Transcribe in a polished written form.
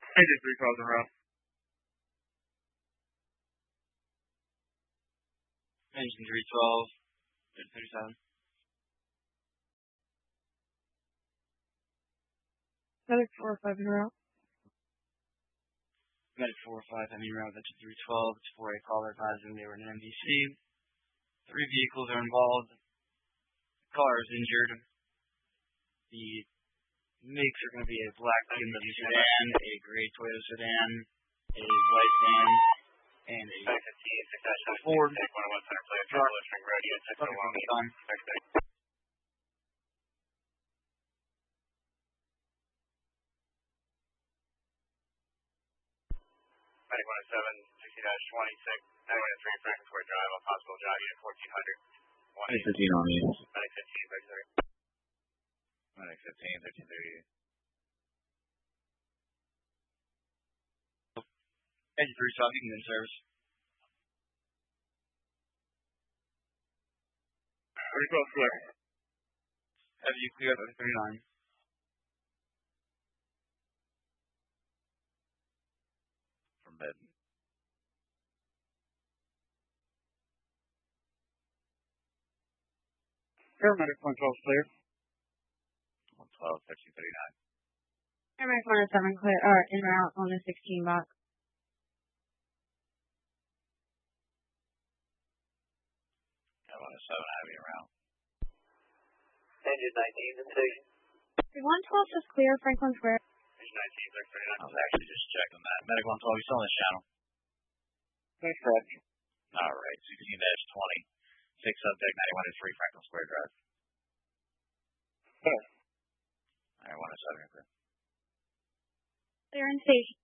Engine 312 en route. Engine 312, 37. Medic 405 en route. Medic 405, en route, that's 312. It's 4A caller advising they were in an MDC. 3 vehicles are involved. The car is injured. The makes are going to be a black BMW sedan, a gray Toyota sedan, a white van, and a Ford truck. Medic 107, 60-26, 913 Franklin Square Drive, on possible job unit 1400. Medic 15 on me. Medic 15, 33. Medic 15, 1330. Engine 312, you can get in service. 312 clear. Have you cleared up 39? From mid. Paramedic 112 clear. 112, 1339. Paramedic 107 clear, en route on the 16 box. Yeah, 107 heavy around. Engine 19 in station. 112 is clear, Franklin Square. Engine 19, 639. I was actually just checking that. Medic 112, you still on this channel? Thanks, Fred. Alright, 16-20. 6 subject 91-3 Franklin Square Drive. Clear. Alright, 107 clear. Clear in station.